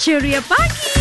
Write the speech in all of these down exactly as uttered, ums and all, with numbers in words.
Ceria Pagi.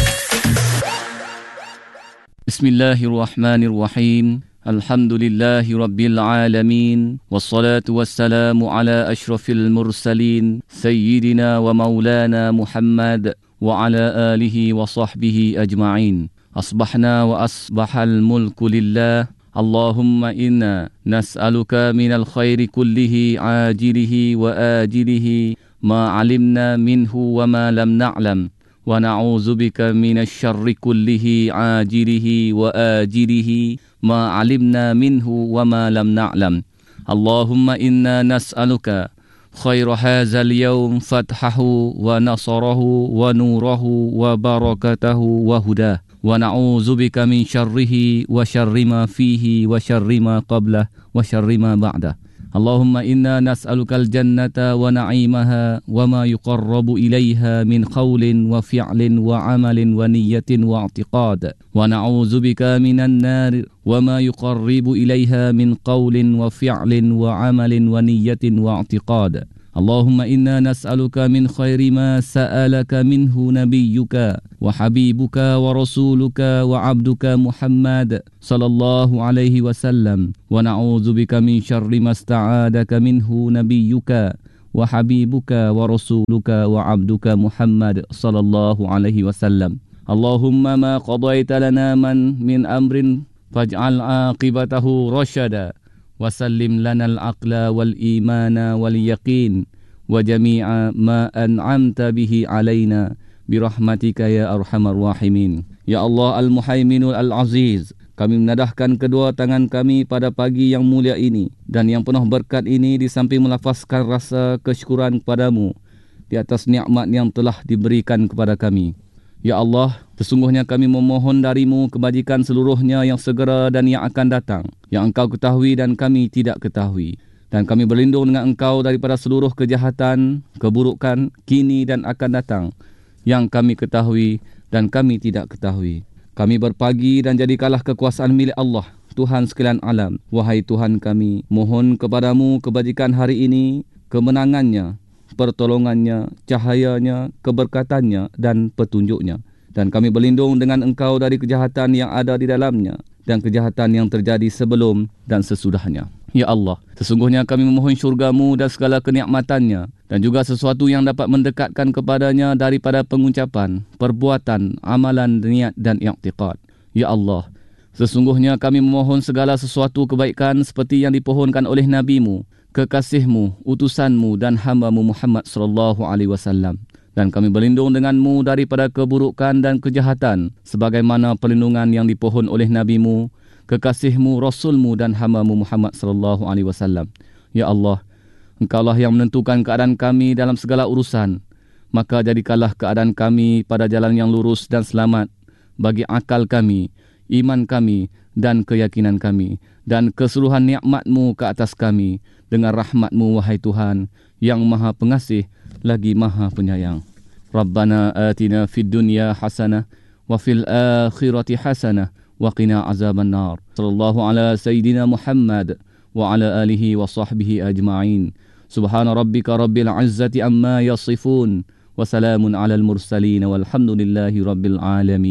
Bismillahirrahmanirrahim. Alhamdulillahi Rabbil Alamin. Wassalatu wassalamu ala ashrafil mursalin. Sayyidina wa maulana Muhammad. Wa ala alihi wa sahbihi ajma'in. Asbahna wa asbahal mulku lillah. Allahumma inna nas'aluka minal khairi kullihi ajilihi wa ajilihi ma alimna minhu wa ma lam na'lam. Wa na'udzu bika minasy syarri kullihi ajilihi wa ajilihi ma 'alimna minhu wa ma lam na'lam. Allahumma inna nas'aluka khaira hadzal yawm fathahu wa nasarahu wa nurahu wa barakatahu wa hudah. Wa na'udzu bika min syarrihi wa syarri ma fihi wa syarri ma qablah wa syarri ma ba'dah. Allahumma inna nas'alukal jannata wa na'imaha wa ma yuqarrabu ilaiha min qawlin wa fi'lin wa amalin wa niyyatin wa i'tiqad. Wa na'udzu bika minan nar wa ma yuqarribu ilaiha min qawlin wa fi'lin wa amalin wa niyyatin wa i'tiqad. Allahumma inna nas'aluka min khairi ma sa'alaka minhu nabiyyuka wa habibuka wa rasuluka wa abduka Muhammad sallallahu alaihi wasallam wa na'udzu bika min syarri ma sta'adaka minhu nabiyyuka wa habibuka wa rasuluka wa abduka Muhammad sallallahu alaihi wasallam. Allahumma ma qadaita lana man min amrin faj'al aqibatahu rasyada. Wasallim lanal aqla wal imana wal yaqin wa jami'a ma an'amta bihi alaina birahmatika ya arhamar rahimin. Ya Allah al-Muhaiminul al-Aziz, kami menadahkan kedua tangan kami pada pagi yang mulia ini dan yang penuh berkat ini di samping melafazkan rasa kesyukuran kepadamu di atas nikmat yang telah diberikan kepada kami. Ya Allah, sesungguhnya kami memohon darimu kebajikan seluruhnya yang segera dan yang akan datang, yang engkau ketahui dan kami tidak ketahui. Dan kami berlindung dengan engkau daripada seluruh kejahatan, keburukan, kini dan akan datang, yang kami ketahui dan kami tidak ketahui. Kami berpagi dan jadikanlah kekuasaan milik Allah, Tuhan sekalian alam. Wahai Tuhan kami, mohon kepadamu kebajikan hari ini, kemenangannya, pertolongannya, cahayanya, keberkatannya dan petunjuknya. Dan kami berlindung dengan engkau dari kejahatan yang ada di dalamnya dan kejahatan yang terjadi sebelum dan sesudahnya. Ya Allah, sesungguhnya kami memohon syurgamu dan segala kenikmatannya dan juga sesuatu yang dapat mendekatkan kepadanya daripada pengucapan, perbuatan, amalan, niat dan i'tiqad. Ya Allah, sesungguhnya kami memohon segala sesuatu kebaikan seperti yang dipohonkan oleh nabimu, kekasihmu, utusanmu dan hambamu Muhammad sallallahu alaihi wasallam. Dan kami berlindung denganmu daripada keburukan dan kejahatan sebagaimana perlindungan yang dipohon oleh nabimu, kekasihmu, rasulmu dan hambamu Muhammad sallallahu alaihi wasallam. Ya Allah, engkaulah yang menentukan keadaan kami dalam segala urusan. Maka jadikanlah keadaan kami pada jalan yang lurus dan selamat bagi akal kami, iman kami dan keyakinan kami, dan keseluruhan nikmat-Mu ke atas kami dengan rahmat-Mu wahai Tuhan yang Maha Pengasih lagi Maha Penyayang. Rabbana atina fid dunya hasanah wa fil akhirati hasanah wa qina azabannar. Sallallahu ala sayyidina Muhammad wa ala alihi wa sahbihi ajma'in. Subhana rabbika rabbil izzati amma yasifun wa salamun alal mursalin walhamdulillahi rabbil alamin.